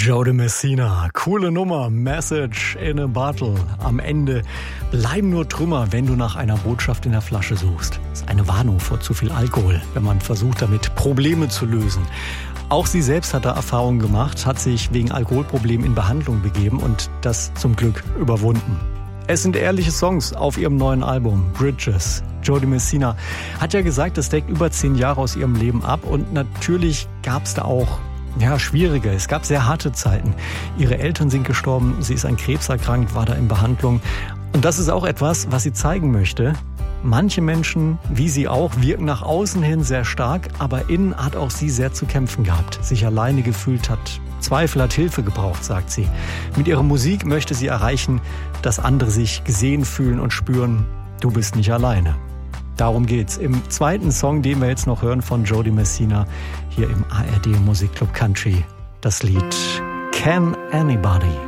Joe Messina, coole Nummer, Message in a Bottle. Am Ende bleiben nur Trümmer, wenn du nach einer Botschaft in der Flasche suchst. Das ist eine Warnung vor zu viel Alkohol, wenn man versucht, damit Probleme zu lösen. Auch sie selbst hat da Erfahrungen gemacht, hat sich wegen Alkoholproblemen in Behandlung begeben und das zum Glück überwunden. Es sind ehrliche Songs auf ihrem neuen Album Bridges. Joe Messina hat ja gesagt, es deckt über 10 Jahre aus ihrem Leben ab und natürlich gab es da auch schwierige. Es gab sehr harte Zeiten. Ihre Eltern sind gestorben, sie ist an Krebs erkrankt, war da in Behandlung. Und das ist auch etwas, was sie zeigen möchte. Manche Menschen, wie sie auch, wirken nach außen hin sehr stark, aber innen hat auch sie sehr zu kämpfen gehabt, sich alleine gefühlt hat, Zweifel, hat Hilfe gebraucht, sagt sie. Mit ihrer Musik möchte sie erreichen, dass andere sich gesehen fühlen und spüren, du bist nicht alleine. Darum geht's im zweiten Song, den wir jetzt noch hören von Joe Messina, hier im ARD Musikclub Country. Das Lied Can Anybody?